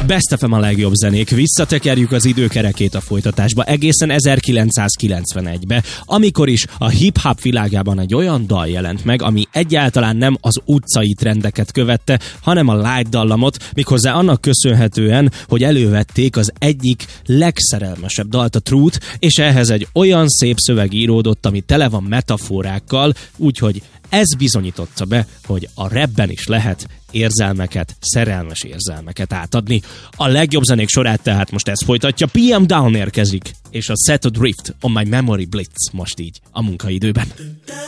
Best FM a legjobb zenék. Visszatekerjük az időkerekét a folytatásba egészen 1991-be, amikor is a hip-hop világában egy olyan dal jelent meg, ami egyáltalán nem az utcai trendeket követte, hanem a light dallamot, méghozzá annak köszönhetően, hogy elővették az egyik legszerelmesebb dalt, a Truth, és ehhez egy olyan szép szöveg íródott, ami tele van metaforákkal, úgyhogy ez bizonyította be, hogy a rapben is lehet érzelmeket, szerelmes érzelmeket átadni. A legjobb zenék sorát tehát most ez folytatja. PM Down érkezik, és a Set Adrift on My Memory Blitz most így a munkaidőben.